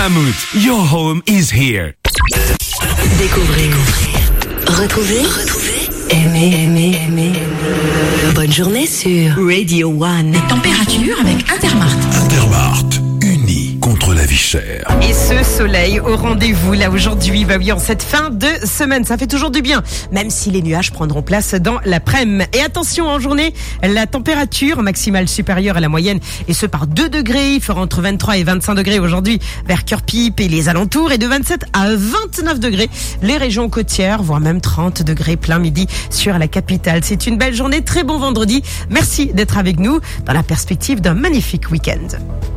Mammouth, your home is here. Découvrez, retrouvez, aimez. Bonne journée sur Radio One. Les températures avec Intermart. Intermart, unis contre la vie chère. Et ce soleil au rendez-vous là aujourd'hui, en cette fin de semaine, ça fait toujours du bien, même si les nuages prendront place dans l'après-midi. Et attention, en journée, la température maximale supérieure à la moyenne, et ce par 2 degrés, il fera entre 23 et 25 degrés aujourd'hui vers Cœur-Pipe et les alentours, et de 27 à 29 degrés les régions côtières, voire même 30 degrés plein midi sur la capitale. C'est une belle journée, très bon vendredi. Merci d'être avec nous dans la perspective d'un magnifique week-end.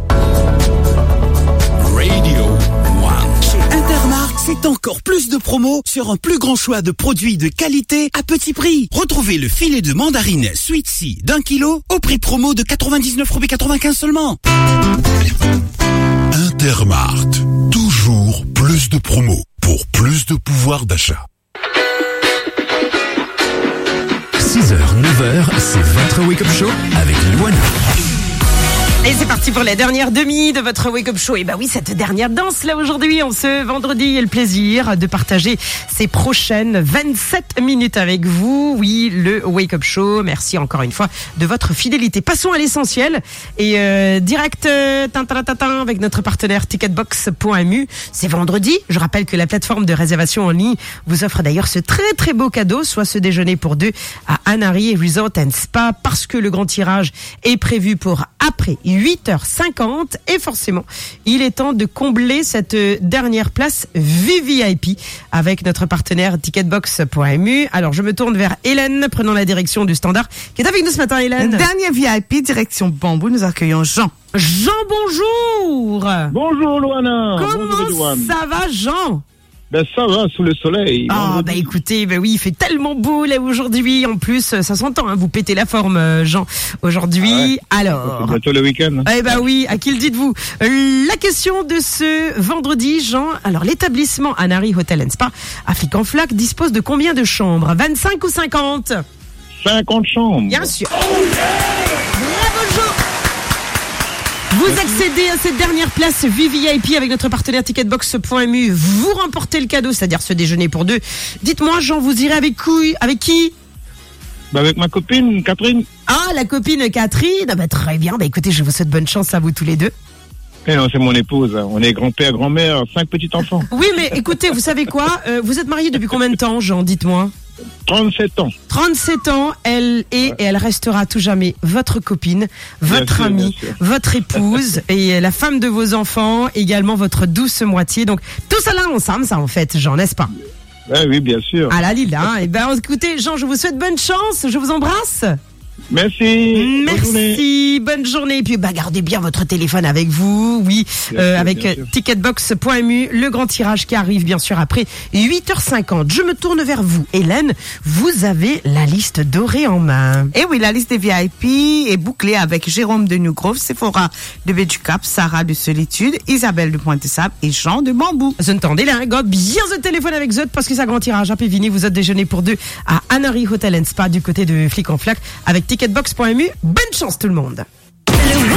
Radio One. Chez Intermart, c'est encore plus de promos sur un plus grand choix de produits de qualité à petit prix. Retrouvez le filet de mandarine Sweet Sea d'1 kilo au prix promo de 99,95 € seulement. Intermart, toujours plus de promos pour plus de pouvoir d'achat. 6h, 9h, c'est votre Wake Up Show avec Luana. Et c'est parti pour la dernière demi de votre Wake Up Show. Et oui, cette dernière danse là aujourd'hui, en ce vendredi, et le plaisir de partager ces prochaines 27 minutes avec vous. Oui, le Wake Up Show. Merci encore une fois de votre fidélité. Passons à l'essentiel et direct avec notre partenaire Ticketbox.mu. C'est vendredi. Je rappelle que la plateforme de réservation en ligne vous offre d'ailleurs ce très très beau cadeau, soit ce déjeuner pour 2 à Anari Resort and Spa, parce que le grand tirage est prévu pour après 8h50 et forcément, il est temps de combler cette dernière place VVIP avec notre partenaire Ticketbox.mu. Alors, je me tourne vers Hélène, prenons la direction du standard, qui est avec nous ce matin, Hélène. Dernier VIP, direction Bambou, nous accueillons Jean. Jean, bonjour. Bonjour, Luana. Comment ça va, Jean? Ben ça va, sous le soleil. Écoutez, oui, il fait tellement beau là aujourd'hui. En plus, ça s'entend, hein, vous pétez la forme, Jean, aujourd'hui. Ah ouais. Alors, c'est bientôt le week-end. Oui, à qui le dites-vous? La question de ce vendredi, Jean. Alors, l'établissement Anari Hotel and Spa Afrique en Flac dispose de combien de chambres? 25 ou 50? 50 chambres. Bien sûr. Bravo, Jean. Vous accédez à cette dernière place VVIP avec notre partenaire Ticketbox.mu. Vous remportez le cadeau, c'est-à-dire ce déjeuner pour 2. Dites-moi, Jean, vous irez avec qui? Avec ma copine, Catherine. Ah, la copine Catherine. Très bien. Écoutez, je vous souhaite bonne chance à vous tous les deux. Eh non, c'est mon épouse. On est grand-père, grand-mère, 5 petits-enfants. Oui, mais écoutez, vous savez quoi? Vous êtes mariés depuis combien de temps, Jean? Dites-moi. 37 ans. 37 ans, elle est et elle restera à tout jamais votre copine, votre amie, votre épouse et la femme de vos enfants, également votre douce moitié. Donc tout ça là ensemble, ça en fait, Jean, n'est-ce pas? Oui, bien sûr. Ah là, Lila. Écoutez, Jean, je vous souhaite bonne chance, je vous embrasse. Merci. Bonne journée. Et puis gardez bien votre téléphone avec vous, oui, avec Ticketbox.mu, le grand tirage qui arrive bien sûr après 8h50. Je me tourne vers vous, Hélène. Vous avez la liste dorée en main. Et oui, la liste des VIP est bouclée avec Jérôme de Newgrove, Sephora de Baie du Cap, Sarah de Solitude, Isabelle de Pointe-de-Sable et Jean de Bambou. Vous entendez là, bien ce téléphone avec Zot parce que c'est un grand tirage. Pévini, vous êtes déjeuner pour 2 à Anari Hotel and Spa du côté de Flic en Flac avec Ticketbox.mu. Bonne chance tout le monde.